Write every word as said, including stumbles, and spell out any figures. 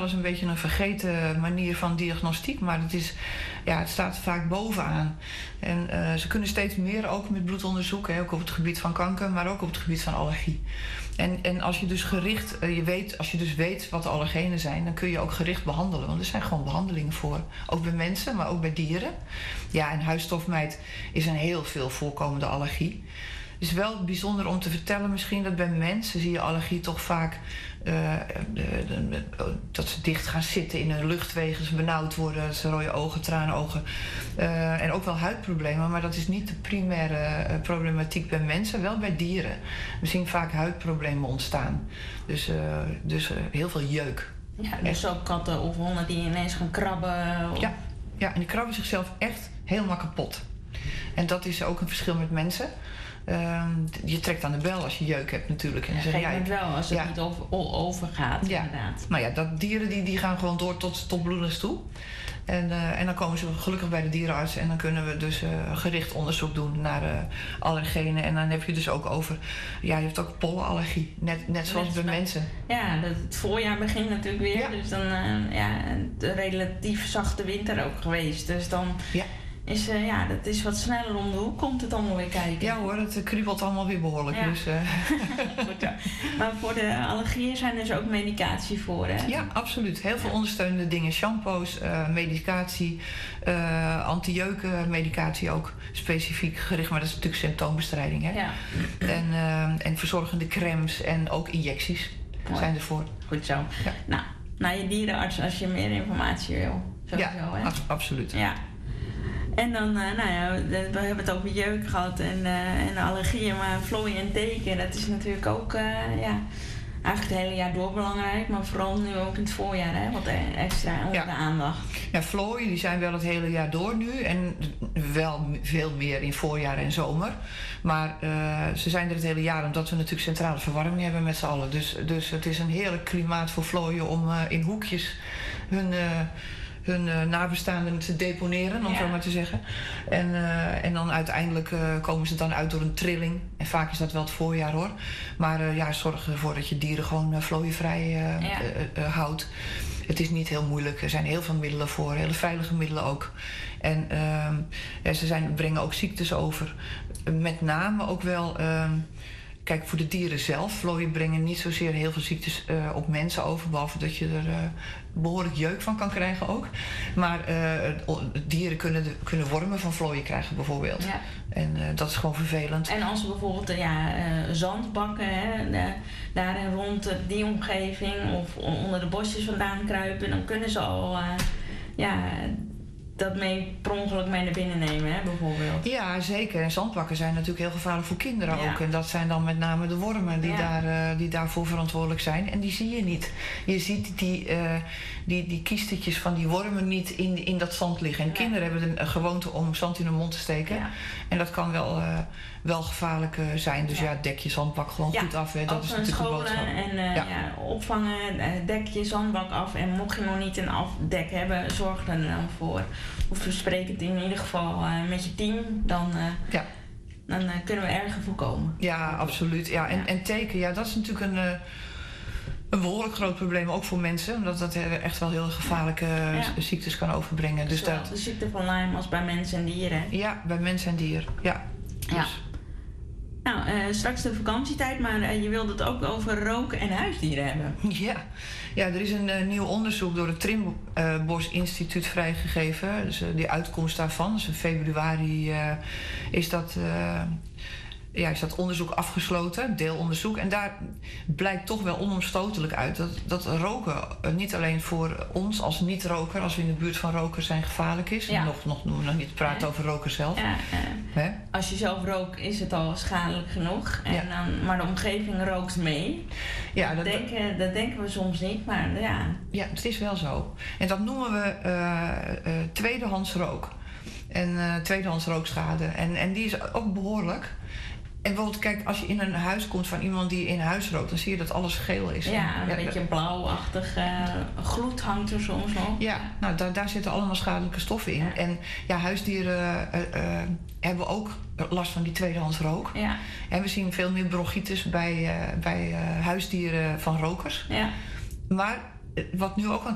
eens een beetje een vergeten manier van diagnostiek, maar het, is, ja, het staat vaak bovenaan. En uh, ze kunnen steeds meer, ook met bloedonderzoek, hè, ook op het gebied van kanker, maar ook op het gebied van allergie. En, en als je dus gericht, uh, je weet, als je dus weet wat de allergenen zijn, dan kun je ook gericht behandelen. Want er zijn gewoon behandelingen voor. Ook bij mensen, maar ook bij dieren. Ja, en huisstofmijt is een heel veel voorkomende allergie. Het is wel bijzonder om te vertellen misschien dat bij mensen zie je allergie toch vaak uh, de, de, de, dat ze dicht gaan zitten in hun luchtwegen, ze benauwd worden, dat ze rode ogen, tranenogen uh, en ook wel huidproblemen, maar dat is niet de primaire uh, problematiek bij mensen, wel bij dieren. We zien vaak huidproblemen ontstaan, dus, uh, dus uh, heel veel jeuk. Ja, dus ook katten of honden die ineens gaan krabben. Of... Ja, ja, en die krabben zichzelf echt helemaal kapot. En dat is ook een verschil met mensen. Uh, je trekt aan de bel als je jeuk hebt natuurlijk. En ja, zeg, ja, het wel, als het ja. niet over, overgaat, ja. inderdaad. Nou ja, dat, dieren die, die gaan gewoon door tot, tot bloedens toe. En, uh, en dan komen ze gelukkig bij de dierenarts. En dan kunnen we dus uh, gericht onderzoek doen naar uh, allergenen. En dan heb je dus ook over... Ja, je hebt ook pollenallergie. Net, net zoals net bij nou, mensen. Ja, dat, het voorjaar begint natuurlijk weer. Ja. Dus dan uh, ja, de relatief zachte winter ook geweest. Dus dan... Ja. Is, uh, ja, dat is wat sneller om de hoek, komt het allemaal weer kijken. Ja hoor, het kriebelt allemaal weer behoorlijk. Ja. Dus, uh. Goed, ja. Maar voor de allergieën zijn er dus ook medicatie voor, hè? Ja, absoluut. Heel veel ja. ondersteunende dingen. Shampoos, uh, medicatie, uh, anti-jeuken medicatie ook specifiek gericht. Maar dat is natuurlijk symptoombestrijding, hè? Ja. En, uh, en verzorgende crèmes en ook injecties Mooi. zijn ervoor. Goed zo. Ja. Nou, naar je dierenarts als je meer informatie wil. Sowieso, ja, hè? Ab- absoluut. Ja. En dan, uh, nou ja, we hebben het over jeuk gehad en, uh, en allergieën, maar vlooien en teken, dat is natuurlijk ook, uh, ja, eigenlijk het hele jaar door belangrijk, maar vooral nu ook in het voorjaar, hè, wat extra onder ja. de aandacht. Ja, vlooien die zijn wel het hele jaar door nu en wel veel meer in voorjaar en zomer. Maar uh, ze zijn er het hele jaar omdat we natuurlijk centrale verwarming hebben met z'n allen. Dus, dus het is een heerlijk klimaat voor vlooien om uh, in hoekjes hun... Uh, hun uh, nabestaanden te deponeren, om ja. zo maar te zeggen. En, uh, en dan uiteindelijk uh, komen ze dan uit door een trilling. En vaak is dat wel het voorjaar hoor. Maar uh, ja, zorg ervoor dat je dieren gewoon uh, vlooienvrij uh, ja. uh, uh, houdt. Het is niet heel moeilijk. Er zijn heel veel middelen voor. Hele veilige middelen ook. En uh, ja, ze zijn, brengen ook ziektes over. Met name ook wel... Uh, Kijk, voor de dieren zelf, vlooien brengen niet zozeer heel veel ziektes uh, op mensen over, behalve dat je er uh, behoorlijk jeuk van kan krijgen ook. Maar uh, dieren kunnen, de, kunnen wormen van vlooien krijgen bijvoorbeeld. Ja. En uh, dat is gewoon vervelend. En als we bijvoorbeeld uh, ja, uh, zandbakken, hè, de, daar en rond die omgeving of onder de bosjes vandaan kruipen, dan kunnen ze al... Uh, ja, dat mee per ongeluk mee naar binnen nemen, hè, bijvoorbeeld. Ja, zeker. En zandbakken zijn natuurlijk heel gevaarlijk voor kinderen ja. ook. En dat zijn dan met name de wormen die, ja. daar, uh, die daarvoor verantwoordelijk zijn. En die zie je niet. Je ziet die, uh, die, die kiestetjes van die wormen niet in, in dat zand liggen. En ja. kinderen hebben een gewoonte om zand in hun mond te steken. Ja. En dat kan wel, uh, wel gevaarlijk uh, zijn. Dus ja. ja, dek je zandbak gewoon ja. goed af. Hè. Dat ook is natuurlijk scholen de boodschap. En uh, ja. Ja, opvangen, uh, dek je zandbak af. En mocht je nog niet een afdek hebben, zorg er dan voor. Of bespreek het in ieder geval uh, met je team, dan, uh, ja. dan uh, kunnen we erger voorkomen. Ja, absoluut. Ja, en, ja. en teken, ja, dat is natuurlijk een, uh, een behoorlijk groot probleem, ook voor mensen. Omdat dat echt wel heel gevaarlijke ja. ziektes kan overbrengen. Dus zowel dat, de ziekte van Lyme als bij mensen en dieren. Ja, bij mensen en dier, ja. Dus. ja. Nou, uh, straks de vakantietijd, maar uh, je wilde het ook over roken en huisdieren hebben. Ja, ja er is een uh, nieuw onderzoek door het Trimbos Instituut vrijgegeven. Dus uh, die uitkomst daarvan, dus in februari uh, is dat... Uh, Ja, is dat onderzoek afgesloten, deelonderzoek. En daar blijkt toch wel onomstotelijk uit dat, dat roken uh, niet alleen voor ons als niet-roker, als we in de buurt van rokers zijn, gevaarlijk is. Ja. Nog, nog, nog niet praten ja. over roken zelf. Ja, uh, als je zelf rookt is het al schadelijk genoeg. En ja. dan, maar de omgeving rookt mee. Ja, dat, dat, denken, dat denken we soms niet, maar ja. Ja, het is wel zo. En dat noemen we uh, uh, tweedehands rook. En uh, tweedehands rookschade. En, en die is ook behoorlijk. En bijvoorbeeld, kijk, als je in een huis komt van iemand die in huis rookt, dan zie je dat alles geel is. Ja, een ja, beetje blauwachtig. Uh, gloed hangt er soms nog. Ja, nou, daar, daar zitten allemaal schadelijke stoffen in. Ja. En ja, huisdieren uh, uh, hebben ook last van die tweedehands rook. Ja. En we zien veel meer bronchitis bij, uh, bij uh, huisdieren van rokers. Ja. Maar wat nu ook aan